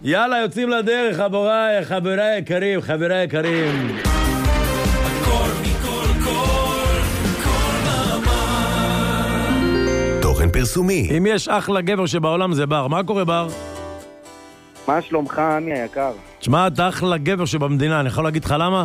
יאללה, יוצאים לדרך, חבריי יקרים, חבריי יקרים. הכל מכל כל מאמר. תוכן פרסומי. אם יש אחלה גבר שבעולם זה בר. מה קורה בר? מה שלומך, עמי היקר? תשמע, אתה אחלה גבר שבמדינה, אני יכול להגיד לך למה?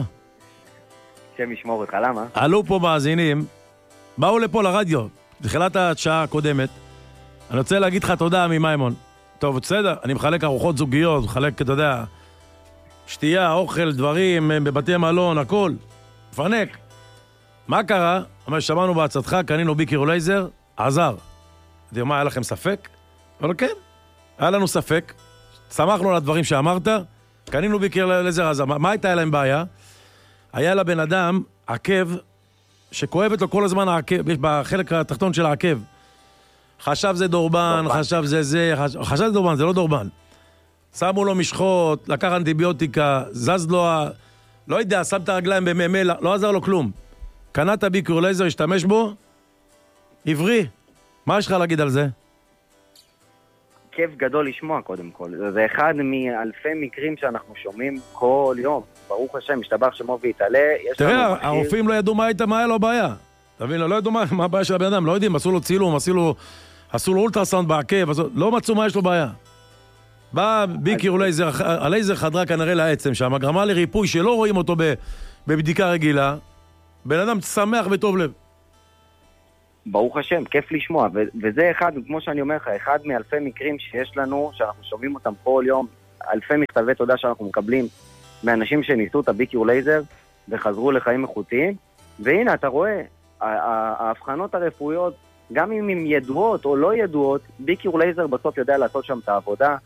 שם ישמור אותך, למה? עלו פה מאזינים, באו לפה לרדיו, בתחילת השעה הקודמת. אני רוצה להגיד לך תודה, עמי מימון. טוב, בסדר, אני מחלק ארוחות זוגיות, מחלק, אתה יודע, שתייה, אוכל, דברים, בבתי מלון, הכל. מפנק. מה קרה? אבל שמענו בהצעתך, קנינו ביקר לייזר, עזר. מה, היה לכם ספק? אבל כן, היה לנו ספק. שמחנו על הדברים שאמרת, קנינו ביקר לייזר, עזר. מה הייתה להם בעיה? היה לבן אדם עקב, שכואבת לו כל הזמן העקב, בחלק התחתון של העקב. חשב זה דורבן, חשב זה, חשב זה דורבן, זה לא דורבן. שמו לו משחות, לקח אנטיביוטיקה, זז לו, לא יודע, שם את הרגליים בממי, לא עזר לו כלום. קנת ביקור לייזר, השתמש בו, עברי. מה יש לך להגיד על זה? כיף גדול לשמוע קודם כל. זה אחד מאלפי מקרים שאנחנו שומעים כל יום. ברוך השם, משתבח שמו והתעלה. תראה, הרופאים לא ידעו מה היה לו בעיה. תבין, לא ידעו מה הבעיה של הבן אדם, לא יודעים, עשו לו צילום, עשו לו אולטרסאונד בעקב, לא מצאו מה יש לו בעיה. בא ביקר לייזר, הלייזר חדרה כנראה לעצם שם, גרמה לריפוי שלא רואים אותו בבדיקה רגילה, בן אדם שמח וטוב לב. ברוך השם, כיף לשמוע, וזה אחד, כמו שאני אומר לך, אחד מאלפי מקרים שיש לנו, שאנחנו שומעים אותם כל יום, אלפי מכתבי תודה שאנחנו מקבלים מאנשים שניסו את הביקר לייזר וחזרו לחיים איכותיים, והנה אתה רואה, ההבחנות הרפואיות, גם אם הן ידועות או לא ידועות, ביקר לייזר בסוף יודע לעשות שם את העבודה,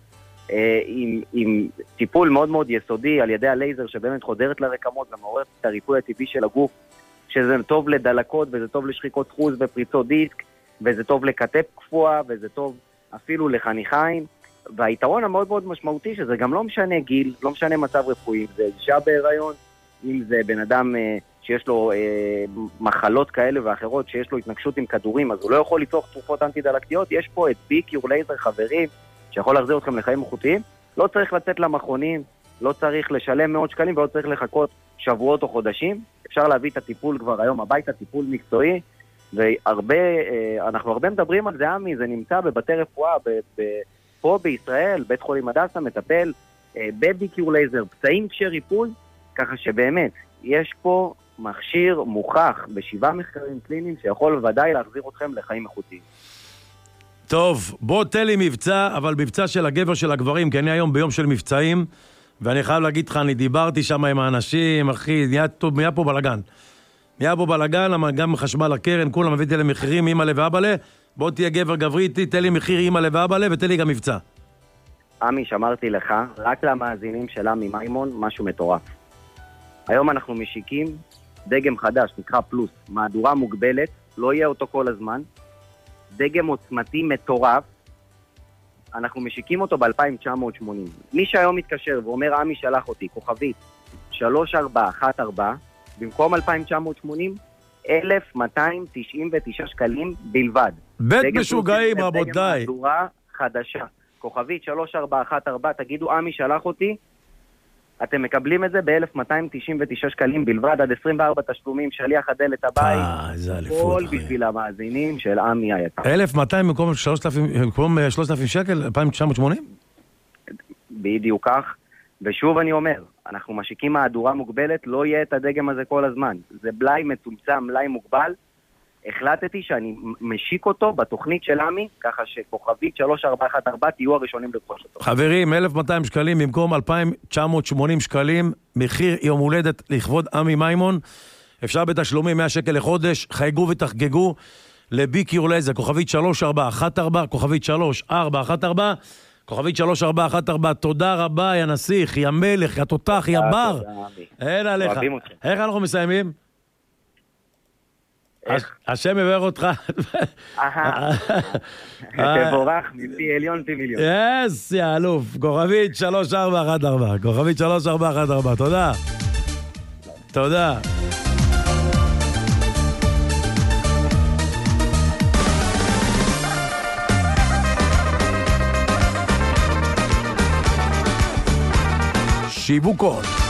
עם טיפול מאוד מאוד יסודי על ידי הלייזר שבאמת חודרת לרקמות ומעוררת את הריפוי הטבעי של הגוף, שזה טוב לדלקות וזה טוב לשחיקות חוז ופריצות דיסק, וזה טוב לכתף קפואה וזה טוב אפילו לחניכיים, והיתרון המאוד מאוד משמעותי שזה גם לא משנה גיל, לא משנה מצב רפואי, זה אישה בהיריון, אם זה בן אדם שיש לו מחלות כאלה ואחרות, שיש לו התנגשות עם כדורים, אז הוא לא יכול לצרוך תרופות אנטי-דלקתיות. יש פה את ביקר לייזר, חברים, שיכול להחזיר אתכם לחיים איכותיים. לא צריך לצאת למכונים, לא צריך לשלם מאות שקלים, ולא צריך לחכות שבועות או חודשים. אפשר להביא את הטיפול כבר היום הביתה, טיפול מקצועי, אנחנו הרבה מדברים על זה, עמי, זה נמצא בבתי רפואה, פה בישראל, בית חולים הדסה מטפל בביקר לייזר, פצעים כשריפוי, ככה שבאמת, יש פה מכשיר מוכח ב7 מחקרים קליניים שיכול בוודאי להחזיר אתכם לחיים איכותיים. טוב, בוא תן לי מבצע, אבל מבצע של הגבר של הגברים, כי אני היום ביום של מבצעים, ואני חייב להגיד לך, אני דיברתי שם עם האנשים, אחי, נהיה פה בלגן. נהיה פה בלגן, גם חשמל הקרן, כולם הבאתי להם מחירים, אמא לב ואבא לב, בוא תהיה גבר גברי איתי, תן לי מחיר אמא לב ואבא לב, ותן לי גם מבצע. עמי, שמרתי לך, רק למאזינים של עמי מימון, משהו מטורף. היום אנחנו משיקים דגם חדש, נקרא פלוס, מהדורה מוגבלת, לא יהיה אותו כל הזמן, דגם עוצמתי מטורף, אנחנו משיקים אותו ב-2980. מי שהיום מתקשר ואומר, עמי שלח אותי, כוכבית, 3414, במקום 2980, 1,299 שקלים בלבד. בית משוגעים, רבותיי. דגם מהדורה חדשה, כוכבית 3414, תגידו, עמי שלח אותי, אתם מקבלים את זה ב-1,299 שקלים בלבד, עד 24 תשלומים, שליח הדלת הבית, כל בשביל המאזינים של עמי היקר. 1,200 במקום 3,000 שקל, 2,980? בדיוק כך, ושוב אני אומר, אנחנו משיקים מהדורה מוגבלת, לא יהיה את הדגם הזה כל הזמן, זה בלי מצומצם, בלי מוגבל, החלטתי שאני משיק אותו בתוכנית של עמי, ככה שכוכבית 3414 תהיו הראשונים לרכוש אותו. חברים, 1,200 שקלים במקום 2,980 שקלים, מחיר יום הולדת לכבוד עמי מימון, אפשר בתשלומים 100 שקל לחודש, חייגו ותחגגו לביקר לייזר, כוכבית 3414, כוכבית 3414, כוכבית 3414, תודה רבה, יא נסיך, יא מלך, יא תותח, יא בר. אין עליך. איך אנחנו מסיימים? השם מברך אותך. תבורך מפי עליון פי מיליון. יס, יא אלוף. כוכבית 3414. כוכבית 3414. תודה. תודה. שיווק קול.